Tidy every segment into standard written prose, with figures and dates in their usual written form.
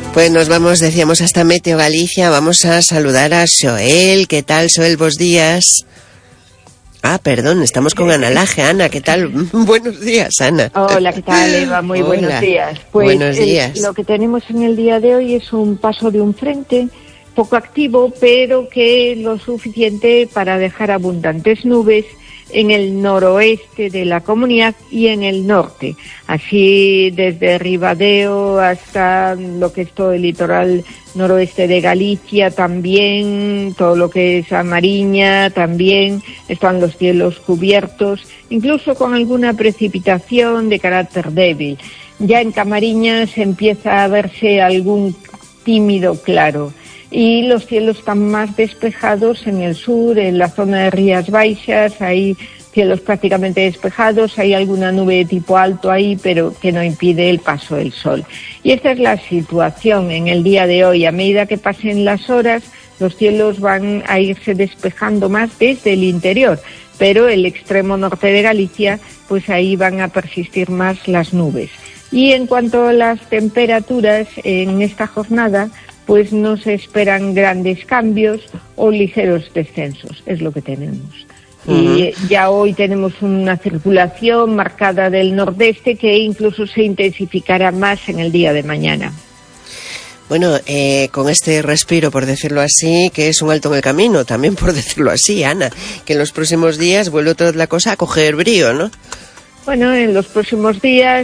Pues nos vamos, decíamos, hasta Meteo Galicia. Vamos a saludar a Xoel. ¿Qué tal, Xoel? Buenos días. Perdón, estamos con Ana Laje. Ana, ¿qué tal? Buenos días, Ana. Hola, ¿qué tal, Eva? Muy buenos días. Pues buenos días. Lo que tenemos en el día de hoy es un paso de un frente poco activo, pero que lo suficiente para dejar abundantes nubes en el noroeste de la comunidad y en el norte, así desde Ribadeo hasta lo que es todo el litoral noroeste de Galicia, también todo lo que es a Mariña, también están los cielos cubiertos, incluso con alguna precipitación de carácter débil. Ya en Camariñas empieza a verse algún tímido claro. Y los cielos están más despejados en el sur, en la zona de Rías Baixas, hay cielos prácticamente despejados, hay alguna nube de tipo alto ahí, pero que no impide el paso del sol. Y esta es la situación en el día de hoy. A medida que pasen las horas, los cielos van a irse despejando más desde el interior, pero el extremo norte de Galicia, pues ahí van a persistir más las nubes. Y en cuanto a las temperaturas, en esta jornada, pues no se esperan grandes cambios o ligeros descensos, es lo que tenemos. Y ya hoy tenemos una circulación marcada del nordeste que incluso se intensificará más en el día de mañana. Bueno, con este respiro, por decirlo así, que es un alto en el camino, también por decirlo así, Ana, que en los próximos días vuelve otra vez la cosa a coger brío, ¿no? Bueno, en los próximos días,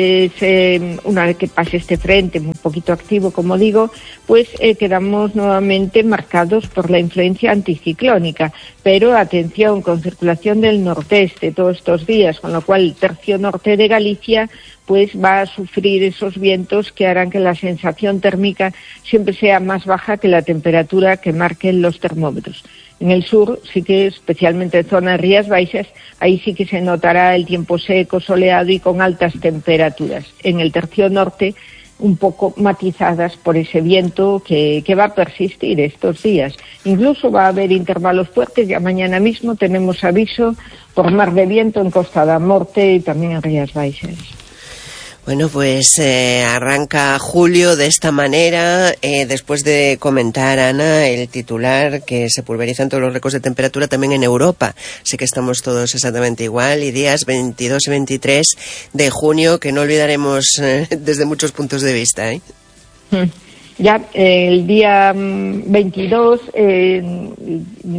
una vez que pase este frente un poquito activo, como digo, pues quedamos nuevamente marcados por la influencia anticiclónica. Pero atención, con circulación del nordeste todos estos días, con lo cual el tercio norte de Galicia pues va a sufrir esos vientos que harán que la sensación térmica siempre sea más baja que la temperatura que marquen los termómetros. En el sur, sí que especialmente en zona de Rías Baixas, ahí sí que se notará el tiempo seco, soleado y con altas temperaturas. En el tercio norte, un poco matizadas por ese viento que va a persistir estos días. Incluso va a haber intervalos fuertes, ya mañana mismo tenemos aviso por mar de viento en Costa da Morte y también en Rías Baixas. Bueno, pues arranca julio de esta manera, después de comentar, Ana, el titular que se pulverizan todos los récords de temperatura también en Europa. Sé que estamos todos exactamente igual, y días 22 y 23 de junio que no olvidaremos desde muchos puntos de vista, ¿eh? Ya el día 22